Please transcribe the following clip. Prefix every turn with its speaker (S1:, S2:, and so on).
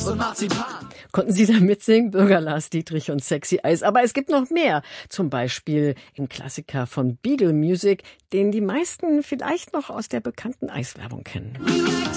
S1: Obst und Marzipan.
S2: Konnten Sie da mitsingen? Bürger Lars Dietrich und Sexy Eis. Aber es gibt noch mehr. Zum Beispiel ein Klassiker von Beagle Music, den die meisten vielleicht noch aus der bekannten Eiswerbung kennen.